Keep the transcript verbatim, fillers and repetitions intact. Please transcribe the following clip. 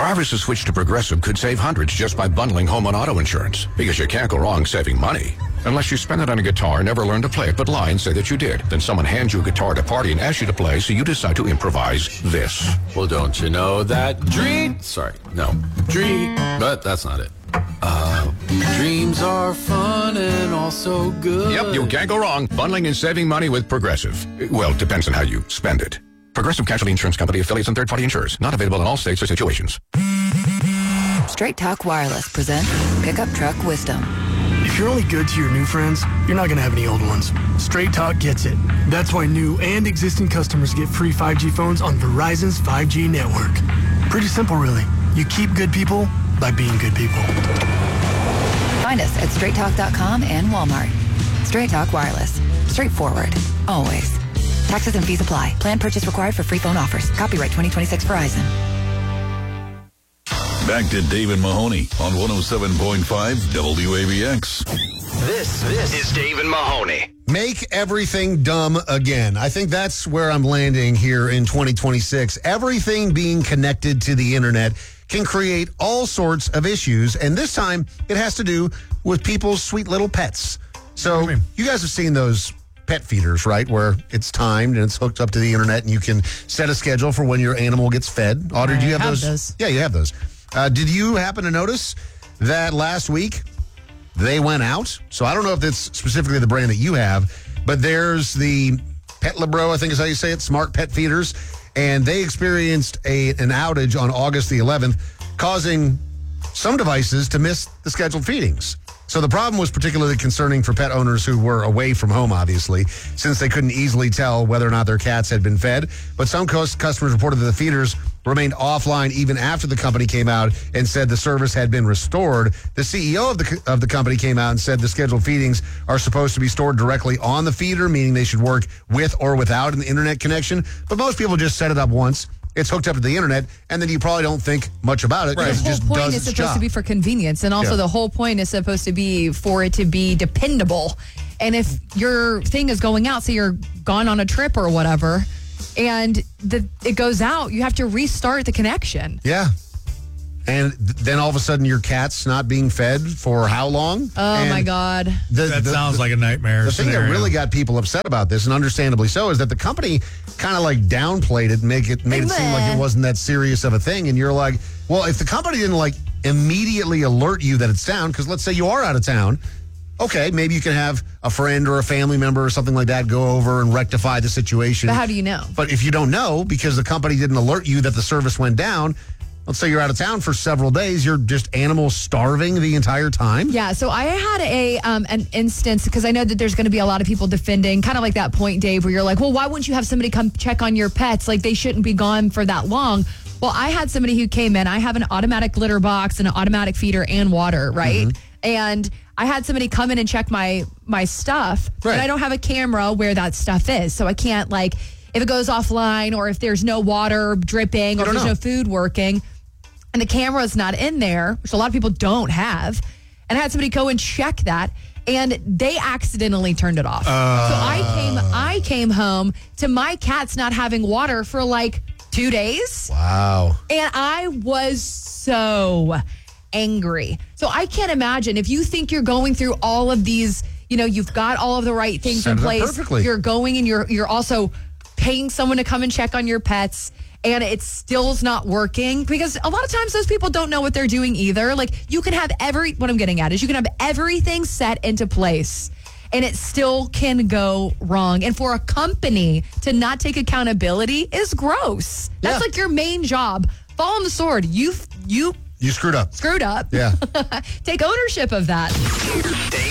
Drivers who switch to Progressive could save hundreds just by bundling home and auto insurance, because you can't go wrong saving money. Unless you spend it on a guitar, never learn to play it, but lie and say that you did. Then someone hands you a guitar at a party and asks you to play, so you decide to improvise this. Well, don't you know that dream... Sorry, no. Dream... But that's not it. Uh, dreams are fun and also good. Yep, you can't go wrong bundling and saving money with Progressive. Well, it depends on how you spend it. Progressive Casualty Insurance Company, affiliates, and third-party insurers. Not available in all states or situations. Straight Talk Wireless presents Pickup Truck Wisdom. If you're only good to your new friends, you're not going to have any old ones. Straight Talk gets it. That's why new and existing customers get free five G phones on Verizon's five G network. Pretty simple, really. You keep good people by being good people. Find us at straight talk dot com and Walmart. Straight Talk Wireless. Straightforward. Always. Taxes and fees apply. Plan purchase required for free phone offers. Copyright twenty twenty-six Verizon. Back to Dave and Mahoney on one oh seven point five W A B X. This, this is Dave and Mahoney. Make everything dumb again. I think that's where I'm landing here in twenty twenty-six. Everything being connected to the internet can create all sorts of issues, and this time it has to do with people's sweet little pets. So you, you guys have seen those pet feeders, right, where it's timed and it's hooked up to the internet, and you can set a schedule for when your animal gets fed. Audrey, do you have, have those? those? Yeah, you have those. Uh, did you happen to notice that last week they went out? So I don't know if it's specifically the brand that you have, but there's the Pet Libro, I think is how you say it, smart pet feeders, and they experienced a an outage on August the eleventh, causing some devices to miss the scheduled feedings. So the problem was particularly concerning for pet owners who were away from home, obviously, since they couldn't easily tell whether or not their cats had been fed. But some customers reported that the feeders remained offline even after the company came out and said the service had been restored. The C E O of the of the company came out and said the scheduled feedings are supposed to be stored directly on the feeder, meaning they should work with or without an internet connection. But most people just set it up once. It's hooked up to the internet, and then you probably don't think much about it. Right. Because The it whole just point does is its supposed job. to be for convenience, and also Yeah. the whole point is supposed to be for it to be dependable. And if your thing is going out, say you're gone on a trip or whatever, and the, it goes out, you have to restart the connection. Yeah. And th- then all of a sudden your cat's not being fed for how long? Oh, And my God. the- That the- sounds the- like a nightmare The thing that scenario. really got people upset about this, and understandably so, is that the company kind of like downplayed it, make it made it seem like it wasn't that serious of a thing. And you're like, well, if the company didn't like immediately alert you that it's down, because let's say you are out of town, okay, maybe you can have a friend or a family member or something like that go over and rectify the situation. But how do you know? But if you don't know, because the company didn't alert you that the service went down, let's say you're out of town for several days, you're just animals starving the entire time. Yeah, so I had a um, an instance, because I know that there's going to be a lot of people defending, kind of like that point, Dave, where you're like, well, why wouldn't you have somebody come check on your pets? Like, they shouldn't be gone for that long. Well, I had somebody who came in. I have an automatic litter box and an automatic feeder and water, right? Mm-hmm. And I had somebody come in and check my my stuff, Right. but I don't have a camera where that stuff is, so I can't, like, if it goes offline or if there's no water dripping or if don't there's know. no food working, and the camera's not in there, which a lot of people don't have, and I had somebody go and check that, and they accidentally turned it off. Uh. So I came, I came home to my cats not having water for like two days, Wow. and I was so angry. So I can't imagine if you think you're going through all of these, you know, you've got all of the right things Set in it up place. perfectly. You're going and you're you're also paying someone to come and check on your pets, and it still's not working, because a lot of times those people don't know what they're doing either. Like, you can have every, what I'm getting at is you can have everything set into place, and it still can go wrong. And for a company to not take accountability is gross. That's Yeah. like your main job. Fall on the sword. You you You screwed up. screwed up. Yeah. Take ownership of that. Dave